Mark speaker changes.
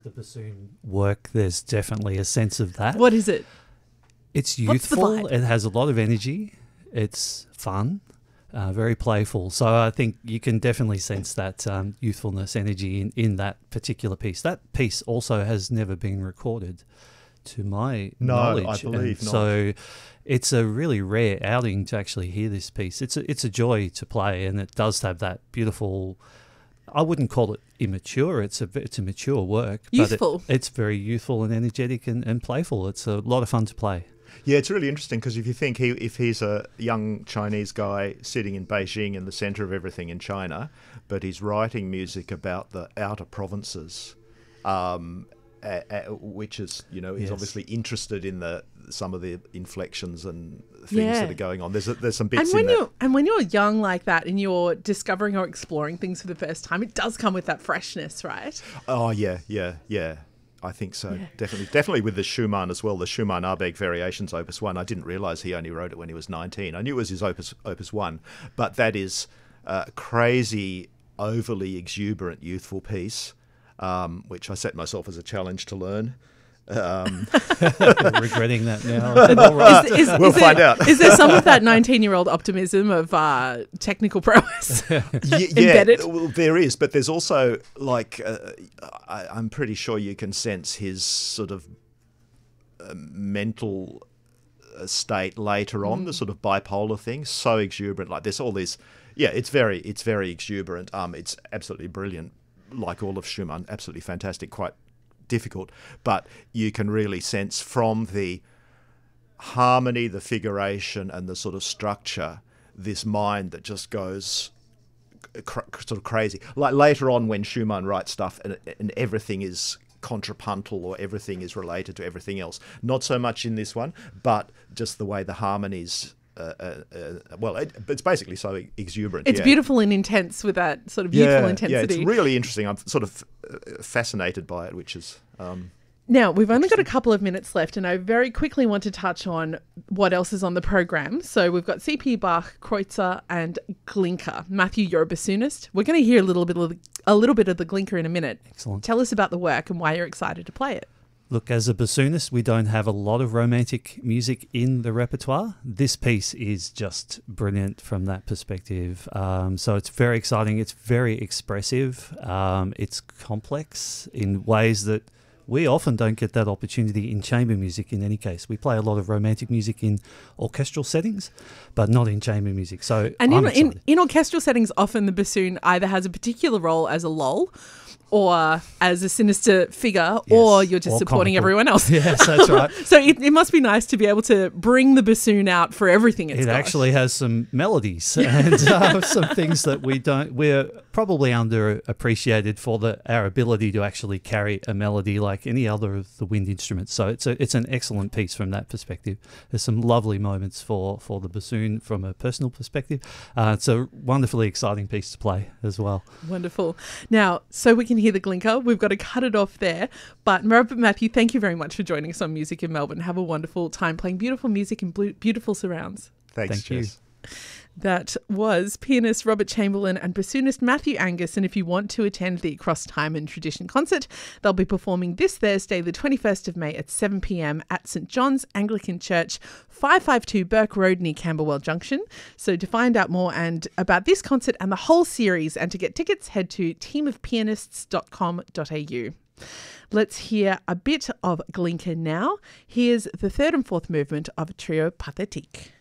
Speaker 1: the bassoon work, there's definitely a sense of that.
Speaker 2: What is it?
Speaker 1: It's
Speaker 2: What's the
Speaker 1: youthful.
Speaker 2: vibe?
Speaker 1: It has a lot of energy. It's fun, very playful. So I think you can definitely sense that youthfulness, energy in that particular piece. That piece also has never been recorded, to my knowledge.
Speaker 3: I believe
Speaker 1: and
Speaker 3: not.
Speaker 1: So it's a really rare outing to actually hear this piece. It's a joy to play, and it does have that beautiful. I wouldn't call it immature. It's a mature work.
Speaker 2: Youthful.
Speaker 1: But it's very youthful and energetic and playful. It's a lot of fun to play.
Speaker 3: Yeah, it's really interesting because if you think if he's a young Chinese guy sitting in Beijing in the centre of everything in China, but he's writing music about the outer provinces, which is, he's
Speaker 1: Yes.
Speaker 3: obviously interested in some of the inflections and things that are going on. There's some bits
Speaker 2: And when you're young like that and you're discovering or exploring things for the first time, it does come with that freshness, right?
Speaker 3: Oh, yeah. I think so. Yeah. Definitely with the Schumann as well, the Schumann Abegg Variations Opus 1. I didn't realise he only wrote it when he was 19. I knew it was his Opus 1, but that is a crazy, overly exuberant, youthful piece, which I set myself as a challenge to learn.
Speaker 1: Regretting that now.
Speaker 3: We'll find out.
Speaker 2: Is there some of that 19-year-old optimism of technical prowess embedded?
Speaker 3: Well, there is, but there's also I'm pretty sure you can sense his sort of mental state later on, the sort of bipolar thing, so exuberant. Like there's all this, it's very exuberant. It's absolutely brilliant, like all of Schumann, absolutely fantastic, quite difficult, but you can really sense from the harmony, the figuration, and the sort of structure, this mind that just goes sort of crazy. Like later on when Schumann writes stuff and everything is contrapuntal or everything is related to everything else. Not so much in this one, but just the way the harmonies it's basically so exuberant.
Speaker 2: It's beautiful and intense with that sort of youthful intensity.
Speaker 3: Yeah, it's really interesting. I'm sort of fascinated by it, which is...
Speaker 2: Now, we've only got a couple of minutes left, and I very quickly want to touch on what else is on the program. So we've got C.P. Bach, Kreutzer, and Glinka. Matthew, you're a bassoonist. We're going to hear a little bit of the Glinka in a minute.
Speaker 1: Excellent.
Speaker 2: Tell us about the work and why you're excited to play it.
Speaker 1: Look, as a bassoonist, we don't have a lot of romantic music in the repertoire. This piece is just brilliant from that perspective. So it's very exciting. It's very expressive. It's complex in ways that we often don't get that opportunity in chamber music in any case. We play a lot of romantic music in orchestral settings, but not in chamber music. So
Speaker 2: in orchestral settings, often the bassoon either has a particular role as a lull or as a sinister figure, or you're just supporting everyone else.
Speaker 1: Yes, that's right.
Speaker 2: So it must be nice to be able to bring the bassoon out for everything it's got.
Speaker 1: It actually has some melodies and some things that we're probably underappreciated for our ability to actually carry a melody like any other of the wind instruments. So it's an excellent piece from that perspective. There's some lovely moments for the bassoon from a personal perspective. It's a wonderfully exciting piece to play as well.
Speaker 2: Wonderful. Now, so we can hear the Glinka. We've got to cut it off there. But Matthew, thank you very much for joining us on Music in Melbourne. Have a wonderful time playing beautiful music in beautiful surrounds.
Speaker 3: Thanks, Jess.
Speaker 2: That was pianist Robert Chamberlain and bassoonist Matthew Angus. And if you want to attend the Across Time and Tradition concert, they'll be performing this Thursday, the 21st of May at 7 p.m. at St John's Anglican Church, 552 Burke Road near Camberwell Junction. So to find out more and about this concert and the whole series and to get tickets, head to teamofpianists.com.au. Let's hear a bit of Glinka now. Here's the third and fourth movement of Trio Pathétique.